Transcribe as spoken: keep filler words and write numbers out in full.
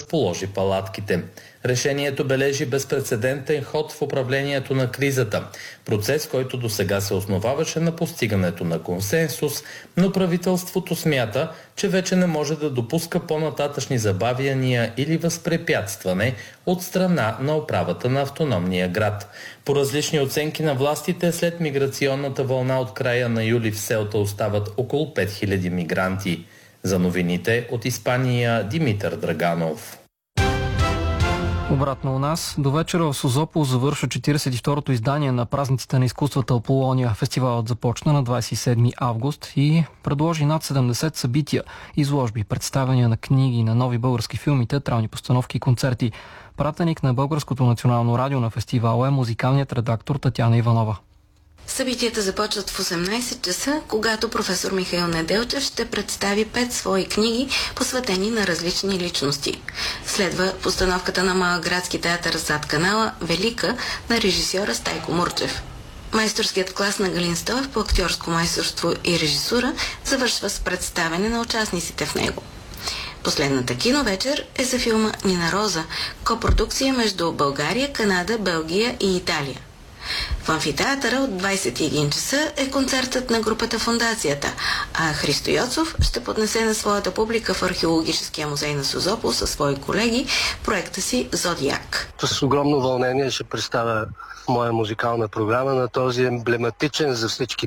разположи палатките. Решението бележи безпрецедентен ход в управлението на кризата. Процес, който досега се основаваше на постигането на консенсус, но правителството смята, че вече не може да допуска по-нататъчни забавяния или възпрепятстване от страна на управата на автономния град. По различни оценки на властите, след миграционната вълна от края на юли в селта остават около пет хиляди мигранти. За новините от Испания, Димитър Драганов. Обратно у нас, до вечера в Созопол завършва четиридесет и второто издание на празниците на изкуствата Аполония. Фестивалът започна на двадесет и седми август и предложи над седемдесет събития, изложби, представяния на книги, на нови български филми, театрални постановки и концерти. Пратеник на Българското национално радио на фестивала е музикалният редактор Татяна Иванова. Събитията започват в осемнадесет часа, когато професор Михаил Неделчев ще представи пет свои книги, посветени на различни личности. Следва постановката на Малък градски театър зад канала «Велика» на режисьора Стайко Мурчев. Майсторският клас на Галин Стоев по актьорско майсторство и режисура завършва с представяне на участниците в него. Последната киновечер е за филма «Нина Роза», копродукция между България, Канада, Белгия и Италия. В амфитеатъра от двадесет и един часа е концертът на групата Фондацията, а Христо Йоцов ще поднесе на своята публика в Археологическия музей на Созопол със свои колеги проекта си «Зодиак». С огромно вълнение ще представя моя музикална програма на този емблематичен за всички